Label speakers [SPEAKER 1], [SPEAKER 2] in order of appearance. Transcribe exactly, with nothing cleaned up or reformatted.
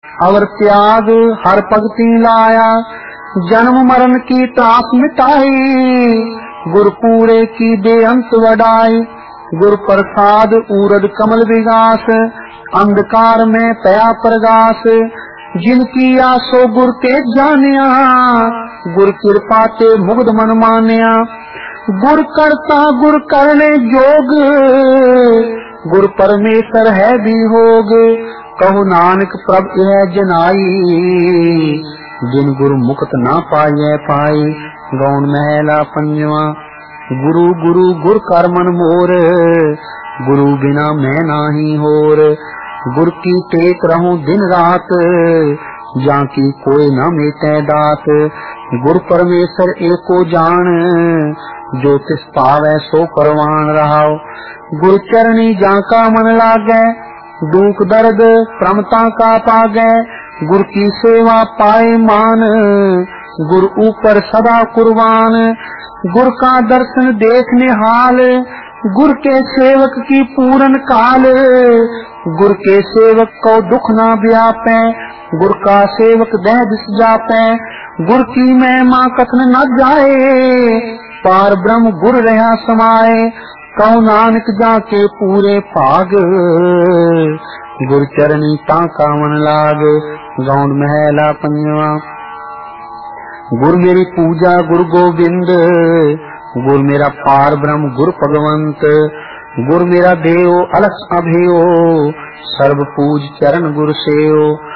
[SPEAKER 1] अवर त्याग हर भगति लाया, जन्म मरण की त्रास मिटाई, गुर पूरे की बेअंत वडाई। गुर प्रसाद उरद कमल विगास, अंधकार में पया प्रगास। जिनकी आसो गुर ते जानिया, गुर कृपा ते मुग्ध मन मानिया। गुर करता गुर करने जोग, गुर परमेश्वर है भी होग। कहु नानक प्रभ यह जनाई, जिन गुरु मुक्त ना पाए पाई। गौण महला पंजवा। गुरु गुरु गुर कर मन मोर, गुरु बिना मैं नाही होर। गुर की टेक रहूं दिन रात, जाकी कोई न मेटे दात। गुर परमेश्वर एको जान, जो तिस पावै सो परवान रहाओ। गुर चरणी जाका मन लागै, दुख दर्द प्रमता का पागै। गुर की सेवा पाए मान, गुर ऊपर सदा कुर्बान। गुर का दर्शन देख निहाल, गुर के सेवक की पूरन काल। गुर के सेवक को दुख ना व्यापै, गुर का सेवक दह दिस जापै। गुर की महिमा कथन न जाए, पार ब्रह्म गुर रहा समाए। कहु नानक जाके पूरे भाग, गुर चरणी ताका मन लाग। गौंड महला पंजवा। गुर मेरी पूजा गुरु गोविंद, गुर मेरा पार ब्रह्म गुरु भगवंत। गुर मेरा देव अलख अभेयो, सर्व पूज चरण गुर सेयो।